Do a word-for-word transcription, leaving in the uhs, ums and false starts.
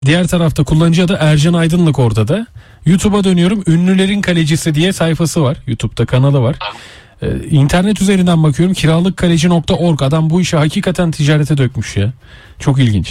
Diğer tarafta kullanıcı adı Ercan Aydınlık ortada. YouTube'a dönüyorum. Ünlülerin Kalecisi diye sayfası var. YouTube'da kanalı var. Ee, internet üzerinden bakıyorum. kiralıkkaleci nokta org. Adam bu işi hakikaten ticarete dökmüş ya. Çok ilginç.